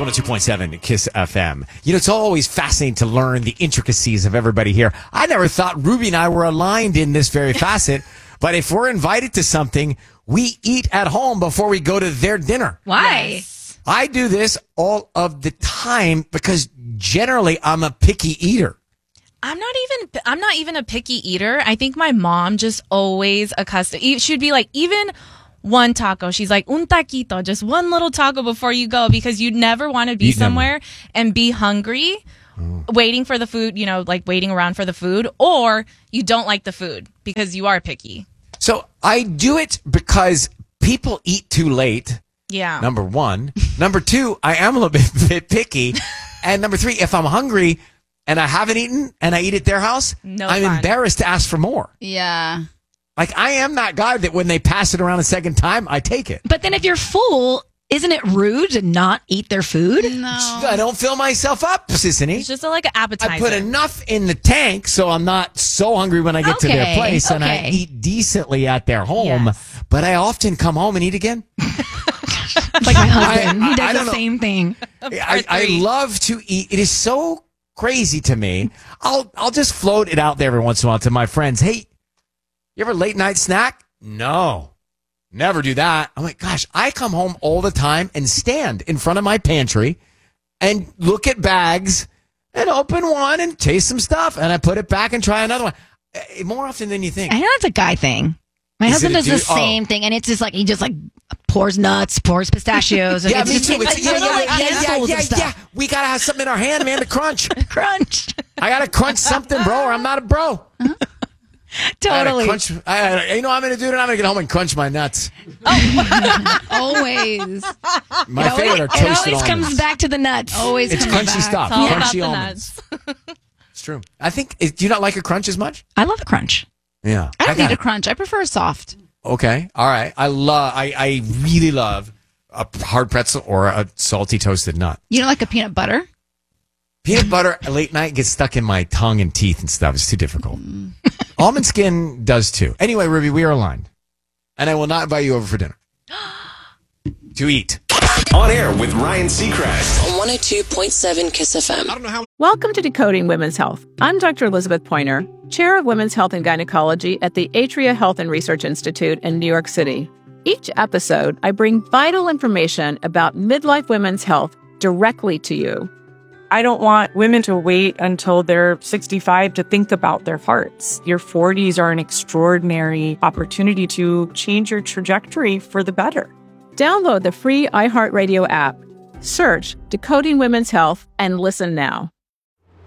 102.7 KISS FM. You know, it's always fascinating to learn the intricacies of everybody here. I never thought Ruby and I were aligned in this very facet, but if we're invited to something, we eat at home before we go to their dinner. Why? Yes. I do this all of the time because generally I'm a picky eater. I'm not even a picky eater. I think my mom just always accustomed. She'd be like, even one taco. She's like, un taquito, just one little taco before you go, because you'd never want to be somewhere and be hungry, waiting for the food, you know, like waiting around for the food, or you don't like the food because you are picky. So I do it because people eat too late. Yeah. Number one. Number two, I am a little bit picky. And number three, if I'm hungry and I haven't eaten and I eat at their house, I'm embarrassed to ask for more. Yeah. Like, I am that guy that when they pass it around a second time, I take it. But then if you're full, isn't it rude to not eat their food? No. I don't fill myself up, Sissany. It's just like an appetizer. I put enough in the tank so I'm not so hungry when I get to their place, and I eat decently at their home. Yes. But I often come home and eat again. Like my husband. He does the same thing. I love to eat. It is so crazy to me. I'll just float it out there every once in a while to my friends. Hey, you ever late night snack? No. Never do that. I'm like, gosh, I come home all the time and stand in front of my pantry and look at bags and open one and taste some stuff. And I put it back and try another one. More often than you think. I know it's a guy thing. My husband does the same thing, and it's just like he just like pours nuts, pours pistachios. And yeah, it's me just too. yeah. We gotta have something in our hand, man, to crunch. Crunch. I gotta crunch something, bro, or I'm not a bro. Totally. You know what I'm gonna do? I'm gonna get home and crunch my nuts. Always. My favorite are It toasted always almonds. comes back to the nuts. Always It's comes crunchy back. stuff. It's all about Crunchy the almonds. nuts. It's true. I think. Do you not like a crunch as much? I love a crunch. Yeah. I don't need a crunch. I prefer soft. Okay. All right. I really love a hard pretzel or a salty toasted nut. You don't like a peanut butter? Peanut butter late night gets stuck in my tongue and teeth and stuff. It's too difficult. Almond skin does too. Anyway, Ruby, we are aligned. And I will not invite you over for dinner. To eat. On air with Ryan Seacrest. On 102.7 KISS FM. Welcome to Decoding Women's Health. I'm Dr. Elizabeth Pointer, Chair of Women's Health and Gynecology at the Atria Health and Research Institute in New York City. Each episode, I bring vital information about midlife women's health directly to you. I don't want women to wait until they're 65 to think about their hearts. Your 40s are an extraordinary opportunity to change your trajectory for the better. Download the free iHeartRadio app, search Decoding Women's Health, and listen now.